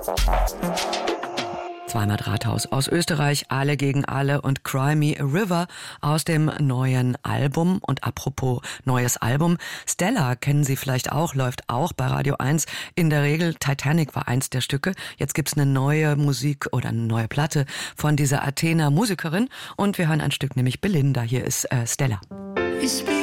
Zweimal Drahthaus aus Österreich, Alle gegen Alle und Cry Me a River aus dem neuen Album. Und apropos neues Album, Stella kennen Sie vielleicht auch, läuft auch bei Radio 1. In der Regel, Titanic war eins der Stücke. Jetzt gibt's eine neue Musik oder eine neue Platte von dieser Athener Musikerin. Und wir hören ein Stück, nämlich Belinda. Hier ist Stella.